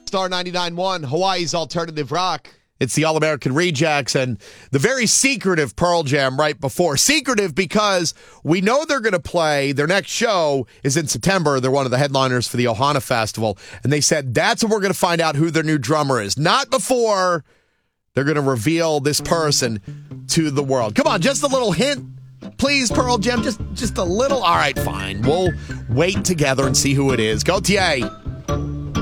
Star 99.1, Hawaii's alternative rock. It's the All-American Rejects and the very secretive Pearl Jam right before. Secretive because we know they're going to play. Their next show is in September. They're one of the headliners for the Ohana Festival. And they said that's when we're going to find out who their new drummer is. Not before they're going to reveal this person to the world. Come on, just a little hint. Please, Pearl Jam, just a little. All right, fine. We'll wait together and see who it is. Go, TA.